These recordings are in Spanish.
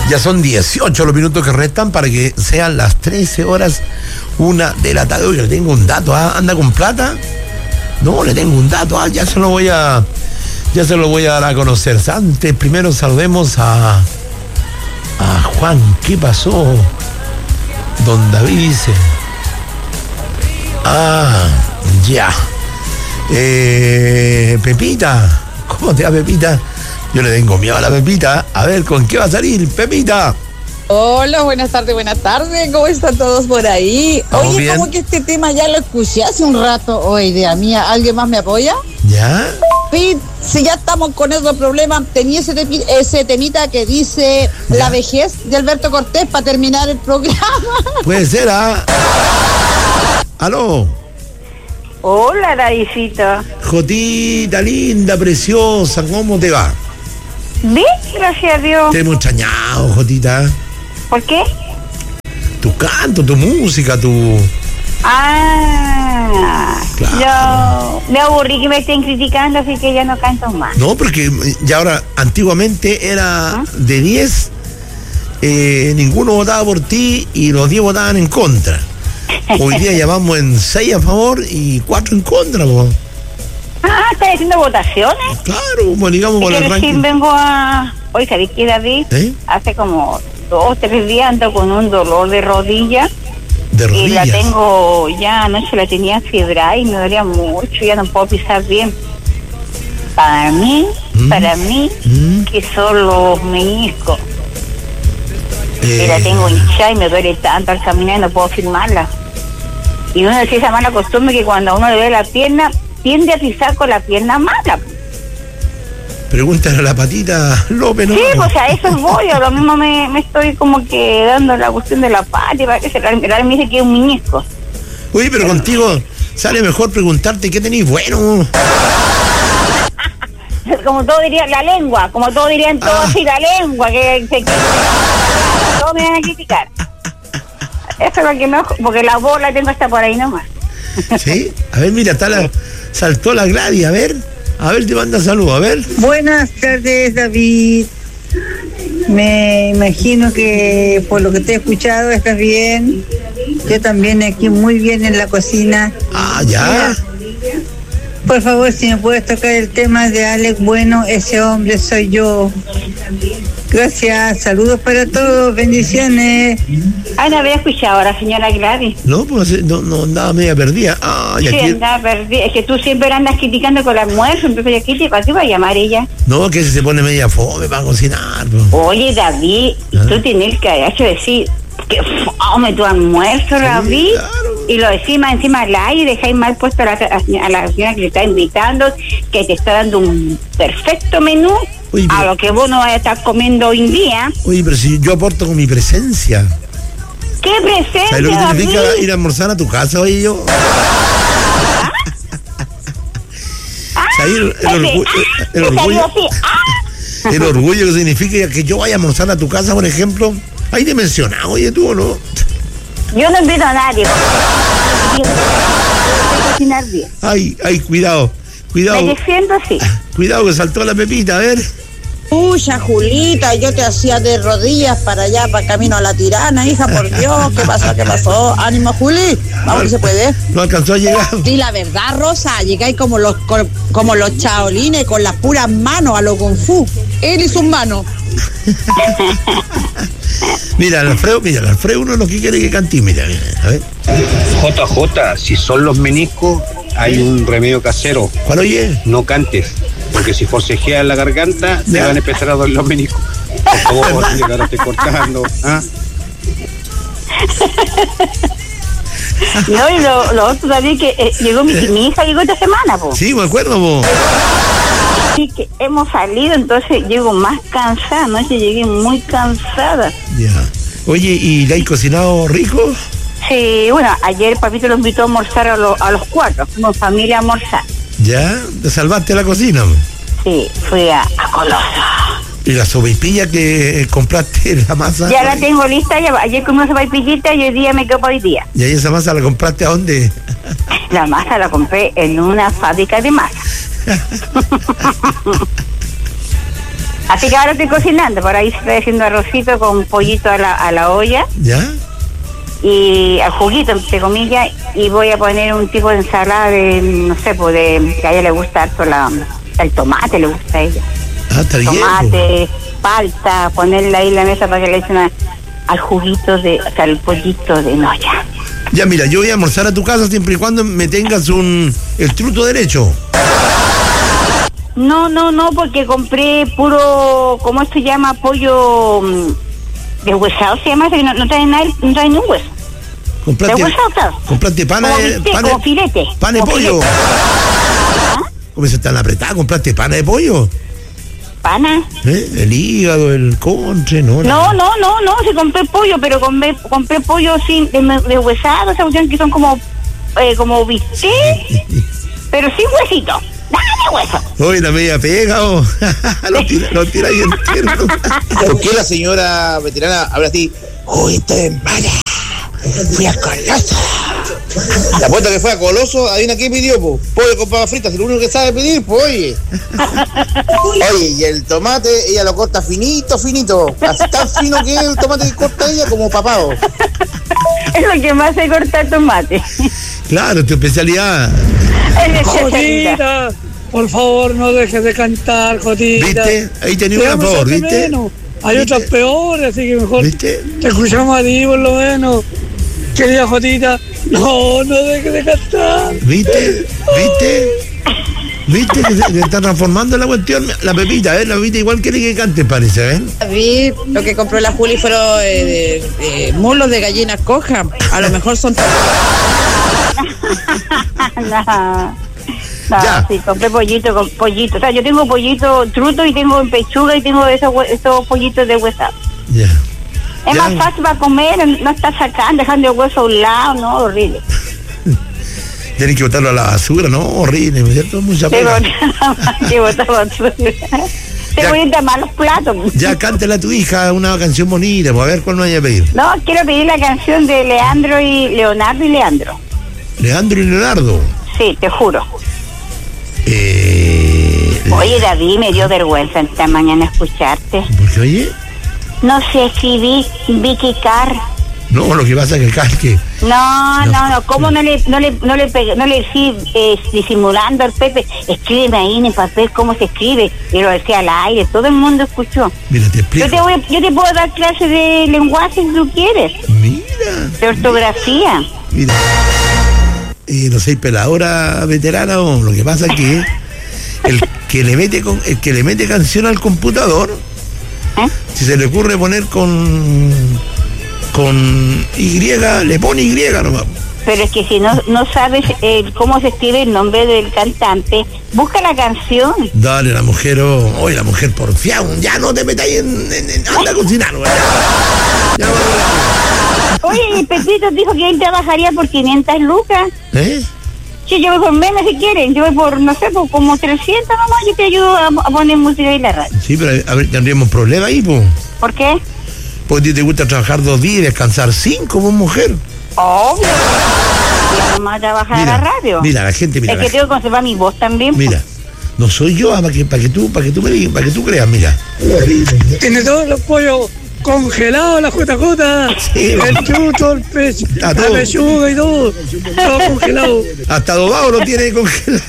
Ya son 18 los minutos que restan para que sean las 13 horas, 1 de la tarde. Oye, le tengo un dato, ¿anda con plata? No, le tengo un dato, ya se lo voy a dar a conocer. Antes, primero saludemos a Juan. ¿Qué pasó? Don David dice. Ya. Pepita, ¿cómo te va, Pepita? Yo le tengo miedo a la Pepita. A ver, ¿con qué va a salir, Pepita? Hola, buenas tardes. ¿Cómo están todos por ahí? Oye, bien. como que este tema ya lo escuché hace un rato. Oh, idea mía, ¿alguien más me apoya? ¿Ya? Pete, si ya estamos con esos problemas, tenía ese temita que dice ¿Ya? La vejez de Alberto Cortés para terminar el programa. Puede ser, ¿Aló? Hola, Daisita. Jotita, linda, preciosa, ¿cómo te va? Bien, gracias a Dios. Te hemos extrañado, Jotita. ¿Por qué? Tu canto, tu música, tu... Claro. Yo me aburrí que me estén criticando, así que ya no canto más. No, porque ya ahora, antiguamente era de 10, ninguno votaba por ti y los 10 votaban en contra. Hoy día ya vamos en 6 a favor y 4 en contra, po. ¿Estás haciendo votaciones? Claro, como digamos por el Recién ranking. vengo a... Oye, ¿sabés qué, David? Hace como 2 o 3 días ando con un dolor de rodilla. De Y rodillas. la tengo, ya anoche la tenía fibrada y me dolía mucho, ya no puedo pisar bien. Para mí, que son los meniscos. Y la tengo hinchada y me duele tanto al caminar y no puedo firmarla. Y uno decía esa mala costumbre que cuando a uno le duele la pierna, tiende a pisar con la pierna mala. Pregúntale a la Patita López, ¿no? Sí, pues a eso voy, a lo mismo me estoy como que dando la cuestión de la pata, para que se me dice que es un menisco. Oye, pero contigo sale mejor preguntarte qué tenéis bueno. Como todo diría, la lengua, como todos dirían todos, sí, la lengua, que todos me van a criticar. Eso es lo que no, porque la bola tengo hasta por ahí nomás. ¿Sí? A ver, mira, saltó la Gladys, a ver, te manda saludos, a ver. Buenas tardes, David. Me imagino que por lo que te he escuchado estás bien. Yo también aquí muy bien en la cocina. Ya. Por favor, si me puedes tocar el tema de Alex Bueno, ese hombre soy yo. Gracias, saludos para todos, bendiciones. No había escuchado a la señora Gladys. No, pues no andaba media perdida. Sí, andaba perdida. Es que tú siempre andas criticando con el almuerzo, entonces yo critico, ¿a ti va a llamar ella? No, que se pone media fome para cocinar. Bro. Oye, David, tú tienes que decir que fome tu almuerzo, David. Claro. Y lo decís más encima al aire, dejáis mal puesto a la señora que te está invitando, que te está dando un perfecto menú. Oye, a lo que vos no vas a estar comiendo hoy en día. Oye, pero si yo aporto con mi presencia. ¿Qué presencia? ¿Sabes lo que significa ir a almorzar a tu casa, oye, yo? El orgullo que significa que yo vaya a almorzar a tu casa, por ejemplo. Ahí te mencionado, oye, tú o no. Yo no invito a nadie. Cocinar bien. Ay, cuidado. Me defiendo, sí. Cuidado que saltó la Pepita, a ver. Pucha, Julita, yo te hacía de rodillas para allá, para camino a la Tirana, hija, por Dios, ¿qué pasó? Ánimo, Juli, vamos que se puede. No alcanzó a llegar. Sí, la verdad, Rosa, llegáis como los chaolines, con las puras manos a lo Kung Fu. Él y sus manos. Mira, el Alfredo uno de los que quiere que cante, mira, a ver. JJ, si son los meniscos, hay un remedio casero. ¿Cuál oye? No cantes, porque si forcejeas la garganta, te van a empezar a doler los meniscos. Por favor, que ahora estoy cortando. No, y lo otro también que llegó mi hija, llegó esta semana, po. Sí, me acuerdo, po. Sí, que hemos salido, entonces llego más cansada, anoche llegué muy cansada. Ya. Oye, ¿y le hay cocinado rico? Sí, bueno, ayer papito lo invitó a almorzar a los 4, fuimos familia a almorzar. ¿Ya? ¿Te salvaste la cocina? Sí, fui a Coloso. ¿Y la sopaipilla que compraste, la masa? Ya la tengo lista, ayer comí una sopaipillita y hoy día me quedo para hoy día. ¿Y ahí esa masa la compraste a dónde? La masa la compré en una fábrica de masa. Así que ahora estoy cocinando, por ahí estoy haciendo arrocito con pollito a la olla. ¿Ya? Y al juguito, entre comillas, y voy a poner un tipo de ensalada de, no sé, pues que a ella le gusta harto el tomate, le gusta a ella. Ah, está bien. Tomate, palta, ponerla ahí en la mesa para que le echen al juguito al pollito de noya. Ya, mira, yo voy a almorzar a tu casa siempre y cuando me tengas el truto derecho. No, porque compré puro, ¿cómo se llama? Pollo deshuesado, se llama, que no trae nada, no trae ni un hueso. Compraste pana como filete. Pan de pollo. ¿Ah? ¿Cómo se están apretadas? ¿Compraste pana de pollo? ¿Pana? El hígado, el conche, ¿no? No, si compré pollo, pero compré pollo sin deshuesado, esa cuestión que son como bistec, pero sin huesito. Nada de hueso. Oye, la media pega, oh. Lo tira ahí entero. ¿Por qué la señora veterana habla así? ¡Uy, estoy mala! Fui a Coloso. La puerta que fue a Coloso, adivina qué pidió, po. Pollo con papas fritas, lo único que sabe pedir, pues, oye. Oye, y el tomate, ella lo corta finito. Así tan fino que es el tomate que corta ella como papado. Es lo que más se corta el tomate. Claro, tu especialidad. Jotita, por favor, no dejes de cantar, Jotita. ¿Viste? Ahí tenía una favor, ¿viste? Hay otras peores, así que mejor ¿viste? Te escuchamos a ti, por lo menos. Querida Jotita, no dejes de cantar. ¿Viste que se está transformando la cuestión? La Pepita, la Pepita igual quiere que cante, parece, ¿ven? Vi lo que compró la Juli fueron muslos de gallina coja. A lo mejor son... No, Ya. sí, compré pollito con pollito. O sea, yo tengo pollito truto y tengo en pechuga y tengo esos pollitos de huesado. Ya. Es Ya. más fácil para comer, no está sacando, dejando el hueso a un lado, no, horrible. Tienen que botarlo a la basura, ¿no? Horrible, ¿no es cierto? Mucha pena. Que botar basura. Te Ya. voy a ir a malos platos. Ya, cántale a tu hija una canción bonita, pues a ver cuál nos vaya a pedir. No, quiero pedir la canción de Leonardo y Leandro. Leandro y Leonardo. Sí, te juro. ¿Por Oye, David, me dio vergüenza esta mañana escucharte. qué, oye? No sé, escribí Vicky Carr. No, lo que pasa es que calque. No, ¿cómo no le decís disimulando al Pepe? Escríbeme ahí en el papel cómo se escribe. Y lo decía al aire, todo el mundo escuchó. Mira, te explico. Yo te puedo dar clases de lenguaje si tú quieres, Mira. de ortografía. Mira. No sé, peladora veterana, o lo que pasa es que el que le mete canción al computador, si se le ocurre poner con Y, le pone Y nomás. Pero es que si no sabes cómo se escribe el nombre del cantante, busca la canción. Dale, la mujer, oye, la mujer porfiada, ya no te metáis anda a cocinar, güey. Ya vamos. Oye, el Pepito dijo que él trabajaría por 500 lucas. ¿Eh? Sí, yo voy por menos si quieren, yo voy por, no sé, por como 300 nomás, yo te ayudo a poner música y la radio. Sí, pero a ver, tendríamos problemas ahí, pues. ¿Por qué? Porque a ti te gusta trabajar 2 días y descansar 5, vos, mujer. Obvio. Yo nomás trabajar a la radio. Mira, la gente, mira. Es que tengo que conservar mi voz también. Mira, no soy yo, para que tú creas, mira. Tiene todos los pollos congelados, la JJ, Sí, el chuto, el pez, Está la todo. pechuga y todo congelado. Hasta adobado lo tiene congelado.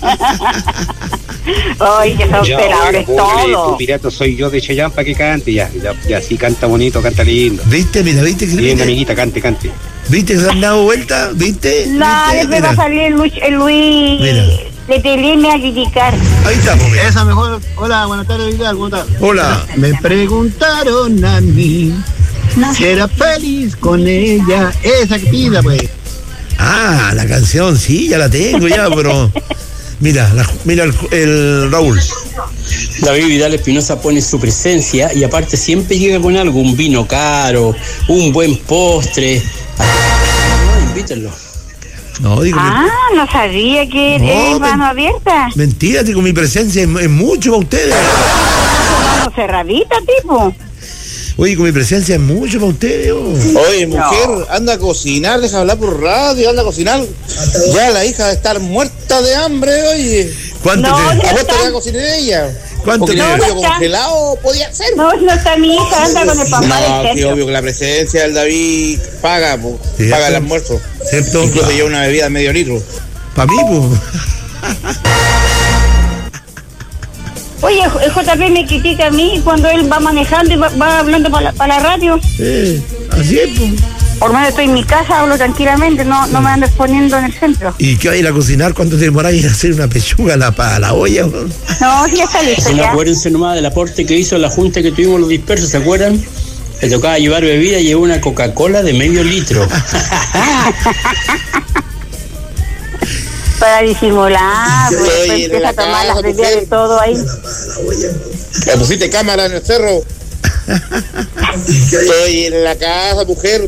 Ay, que son peladores Tu todos. pirata soy yo de Cheyenne para que cante, ya sí canta bonito, canta lindo. ¿Viste? Mira, ¿viste? Bien, amiguita, cante. ¿Viste que se han dado vuelta? ¿Viste? No, ¿Viste? después va a salir el Luis Mira. de Teleme a criticar. Ahí estamos, mira. Esa mejor. Hola, buenas tardes, Vidal, ¿cómo estás? Hola. Me preguntaron a mí si era feliz con ella. Esa que pida, pues. Ah, la canción, sí, ya la tengo ya, pero... Mira, el Raúl. David Vidal Espinosa pone su presencia y aparte siempre llega con algo, un vino caro, un buen postre. No, invítenlo. No, digo... No sabía que No, es mano abierta. Mentira, con mi presencia es mucho para ustedes. Mano cerradita, tipo. Oye, con mi presencia es mucho para ustedes. Oye, mujer, anda a cocinar, deja hablar por radio, anda a cocinar. Ya la hija de estar muerta de hambre, oye. ¿Cuánto No, te... ya ¿A vos te está. va a cocinar ella? ¿Cuánto Porque te- el No, pollo no está. congelado podía ser. No, no está mi hija, anda con el papá No, del que centro. obvio que la presencia del David paga, po, ¿Cierto? paga el almuerzo. ¿Cierto? Incluso lleva una bebida de medio litro. Para mí, pues. Oye, el JP me critica a mí cuando él va manejando y va hablando para la radio. Así es, pues. Por lo menos estoy en mi casa, hablo tranquilamente, no me ando exponiendo en el centro. ¿Y qué va a ir a cocinar? ¿Cuánto te demoráis en hacer una pechuga para la olla? Weón? No, sí, ya está listo Si no, ya. acuérdense nomás del aporte que hizo la junta que tuvimos los dispersos, ¿se acuerdan? Le tocaba llevar bebida, llevó una Coca-Cola de medio litro. Para disimular, pues, Estoy después en empieza la a tomar casa, las bebidas de mujer. todo ahí. ¿Le pusiste cámara en el cerro? Estoy en la casa, mujer.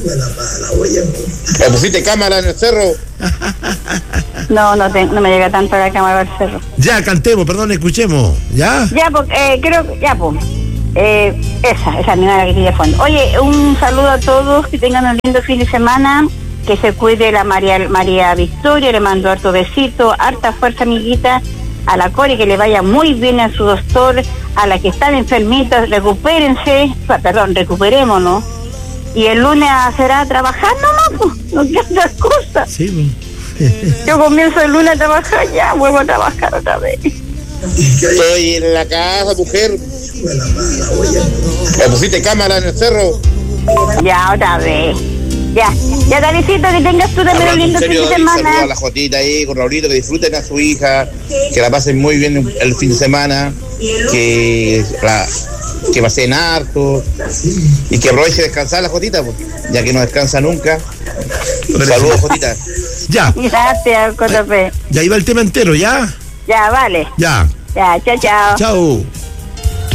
¿Le pusiste cámara en el cerro? No me llega tanto a la cámara del cerro. Ya, cantemos, perdón, escuchemos. ¿Ya? Ya, pues, creo que, ya, pues. Esa es mi nueva que tiene fondo. Oye, un saludo a todos, que tengan un lindo fin de semana, que se cuide la María Victoria, le mando harto besito, harta fuerza, amiguita, a la Cori, que le vaya muy bien a su doctor, a las que están enfermitas, recuperémonos, y el lunes será a trabajar nomás, pues, no queda otra cosa. Sí, pues. Yo comienzo el lunes a trabajar, ya vuelvo a trabajar otra vez. Estoy en la casa, mujer. ¿Le pusiste cámara en el cerro? Ya, otra vez. Ya, Davidcito, que tengas tú también un Hablando en lindo fin serio, de David, saludos a semana. la Jotita ahí con Raulito, que disfruten a su hija, que la pasen muy bien el fin de semana, que pasen harto y que aproveche de descansar la Jotita, pues, ya que no descansa nunca. Saludos, Jotita. Ya. Gracias, JP. Ya iba el tema entero, ¿ya? Ya, vale. Ya. Ya, chao, chao. Chao.